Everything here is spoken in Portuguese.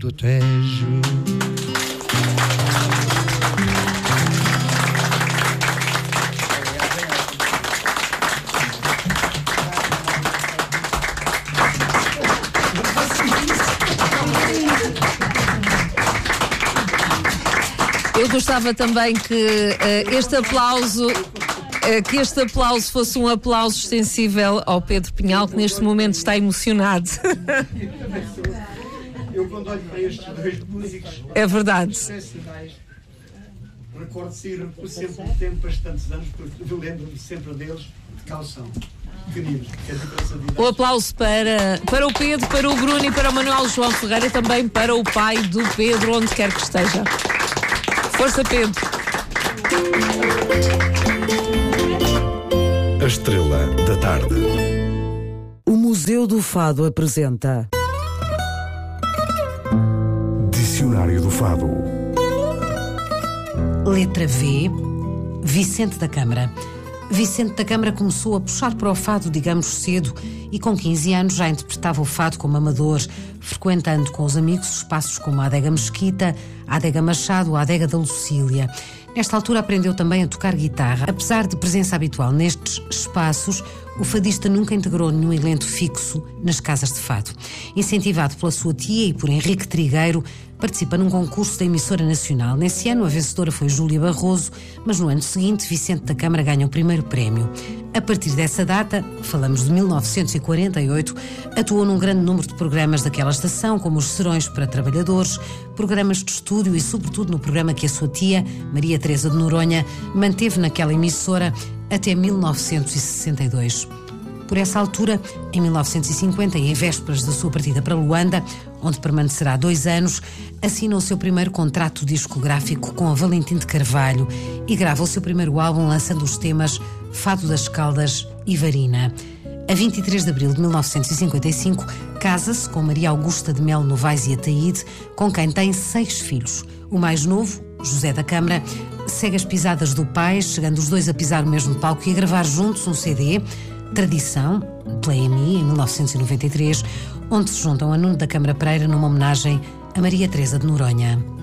do Tejo. Eu gostava também que este aplauso fosse um aplauso extensível ao Pedro Pinhal, que neste momento está emocionado. Eu, quando olho para estes dois músicos, é verdade. Recordo sempre o tempo, bastantes anos, porque eu lembro-me sempre deles de calção. Queridos, que a diferença de idade... O aplauso para o Pedro, para o Bruno e para o Manuel João Ferreira, e também para o pai do Pedro, onde quer que esteja. Força, Pedro. A Estrela da Tarde. O Museu do Fado apresenta Dicionário do Fado. Letra V. Vicente da Câmara. Vicente da Câmara começou a puxar para o fado, digamos, cedo, e com 15 anos já interpretava o fado como amador, frequentando com os amigos espaços como a Adega Mesquita, a Adega Machado ou a Adega da Lucília. Nesta altura aprendeu também a tocar guitarra. Apesar de presença habitual nestes espaços, o fadista nunca integrou nenhum elenco fixo nas casas de fado. Incentivado pela sua tia e por Henrique Trigueiro, participa num concurso da emissora nacional. Nesse ano a vencedora foi Júlia Barroso, mas no ano seguinte Vicente da Câmara ganha o primeiro prémio. A partir dessa data, falamos de 1948, atuou num grande número de programas daquela estação, como os Serões para Trabalhadores, programas de estúdio e sobretudo no programa que a sua tia, Maria Teresa de Noronha, manteve naquela emissora até 1962. Por essa altura, em 1950, e em vésperas da sua partida para Luanda, onde permanecerá 2 anos, assina o seu primeiro contrato discográfico com a Valentim de Carvalho e grava o seu primeiro álbum lançando os temas Fado das Caldas e Varina. A 23 de abril de 1955, casa-se com Maria Augusta de Melo Novaes e Ataíde, com quem tem 6 filhos. O mais novo, José da Câmara, segue as pisadas do pai, chegando os dois a pisar o mesmo palco e a gravar juntos um CD, Tradição, pela EMI, em 1993, onde se juntam a Nuno da Câmara Pereira numa homenagem a Maria Teresa de Noronha.